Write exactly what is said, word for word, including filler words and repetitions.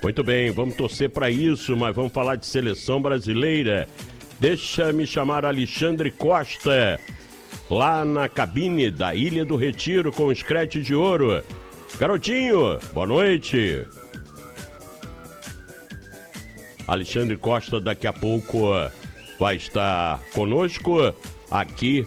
Muito bem, vamos torcer para isso, mas vamos falar de seleção brasileira. Deixa-me chamar Alexandre Costa, lá na cabine da Ilha do Retiro com o Scratch de Ouro. Garotinho, boa noite. Alexandre Costa daqui a pouco vai estar conosco aqui